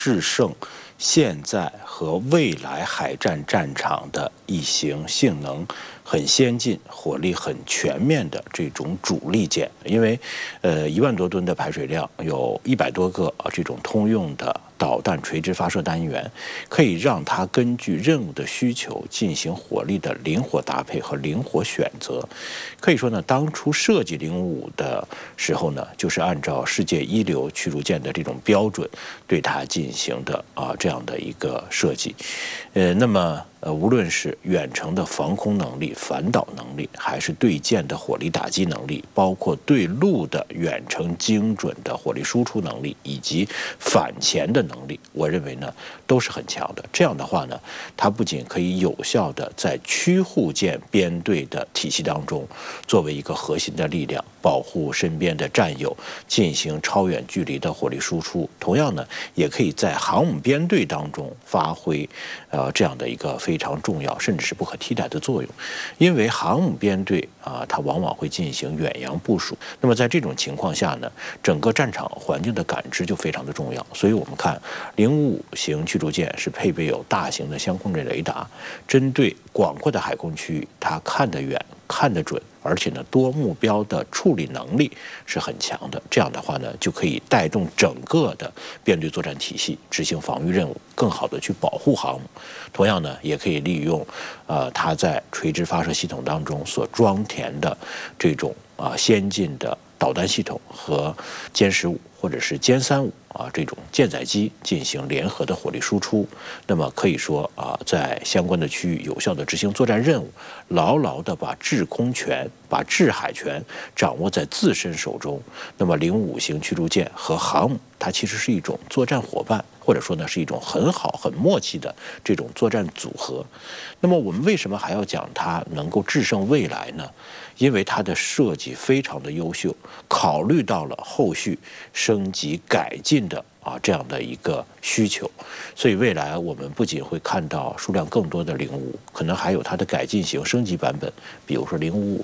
制胜现在和未来海战战场的一型性能很先进、火力很全面的这种主力舰。因为1万多吨的排水量，有100多个这种通用的导弹垂直发射单元，可以让它根据任务的需求进行火力的灵活搭配和灵活选择。可以说呢，当初设计055的时候呢，就是按照世界一流驱逐舰的这种标准对它进行的这样的一个设计。那么无论是远程的防空能力、反导能力，还是对舰的火力打击能力，包括对陆的远程精准的火力输出能力，以及反潜的能力，我认为呢都是很强的。这样的话呢，它不仅可以有效的在驱护舰编队的体系当中作为一个核心的力量，保护身边的战友，进行超远距离的火力输出。同样呢，也可以在航母编队当中发挥这样的一个非常重要甚至是不可替代的作用。因为航母编队它往往会进行远洋部署，那么在这种情况下呢，整个战场环境的感知就非常的重要。所以我们看055型驱逐舰是配备有大型的相控阵雷达，针对广阔的海空区域，它看得远、看得准，而且呢，多目标的处理能力是很强的。这样的话呢，就可以带动整个的编队作战体系执行防御任务，更好的去保护航母。同样呢，也可以利用它在垂直发射系统当中所装填的这种先进的导弹系统和歼15或者是歼35这种舰载机进行联合的火力输出。那么可以说在相关的区域有效的执行作战任务，牢牢的把制空权、把制海权掌握在自身手中。那么055型驱逐舰和航母，它其实是一种作战伙伴，或者说呢是一种很好、很默契的这种作战组合。那么我们为什么还要讲它能够制胜未来呢？因为它的设计非常的优秀，考虑到了后续升级改进的这样的一个需求，所以未来我们不仅会看到数量更多的055，可能还有它的改进型升级版本，比如说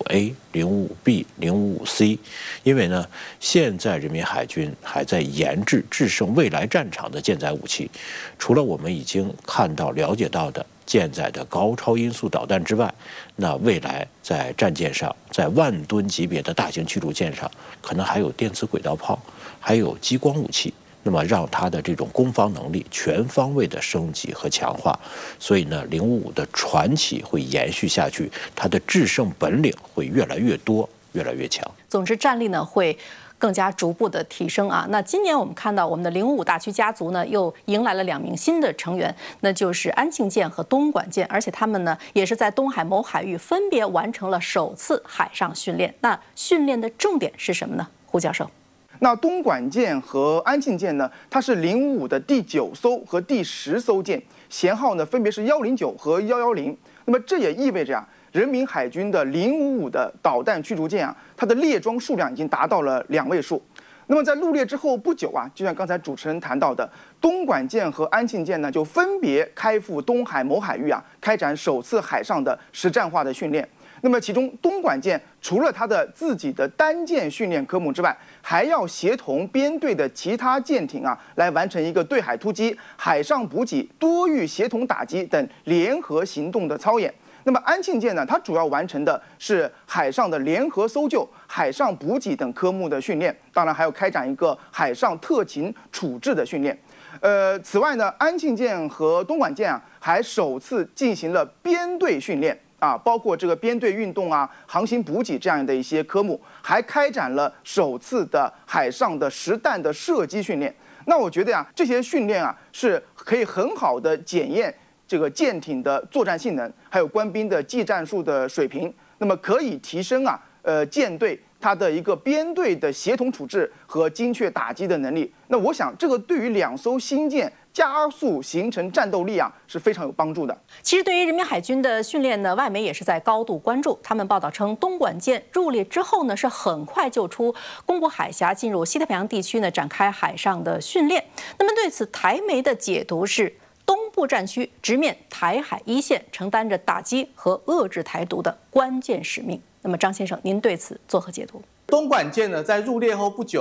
055A、055B、055C。因为呢，现在人民海军还在研制制胜未来战场的舰载武器，除了我们已经看到、了解到的舰载的高超音速导弹之外，那未来在战舰上，在10000吨级别的大型驱逐舰上，可能还有电磁轨道炮，还有激光武器。那么让它的这种攻防能力全方位的升级和强化，所以呢，055的传奇会延续下去，它的制胜本领会越来越多，越来越强。 总之，战力呢会更加逐步的提升啊。那今年我们看到我们的055大驱家族呢又迎来了2名新的成员，那就是安庆舰和东莞舰，而且他们呢也是在东海某海域分别完成了首次海上训练。那训练的重点是什么呢？胡教授。 那东莞舰和安庆舰呢，它是055的第9艘和第10艘舰，舷号呢分别是109和110。那么这也意味着人民海军的055的导弹驱逐舰它的列装数量已经达到了2位数。那么在入列之后不久就像刚才主持人谈到的，东莞舰和安庆舰呢就分别开赴东海某海域开展首次海上的实战化的训练。那么其中东莞舰除了它的自己的单舰训练科目之外，还要协同编队的其他舰艇来完成一个对海突击、海上补给、多域协同打击等联合行动的操演。那么安庆舰呢，它主要完成的是海上的联合搜救、海上补给等科目的训练，当然还要开展一个海上特勤处置的训练。此外呢，安庆舰和东莞舰还首次进行了编队训练。包括这个编队运动航行补给这样的一些科目，还开展了首次的海上的实弹的射击训练。那我觉得这些训练是可以很好的检验这个舰艇的作战性能，还有官兵的技战术的水平，那么可以提升舰队它的一个编队的协同处置和精确打击的能力。那我想这个对于2艘新舰加速形成战斗力是非常有帮助的。 其实对于人民海军的训练呢，外媒也是在高度关注。他们报道称，东莞舰入列之后呢，是很快就出宫古海峡，进入西太平洋地区呢，展开海上的训练。那么对此，台媒的解读是，东部战区直面台海一线，承担着打击和遏制台独的关键使命。那么张先生，您对此作何解读？ 东莞舰呢，在入列后不久，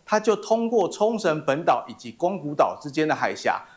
它就通过冲绳本岛以及宫古岛之间的海峡，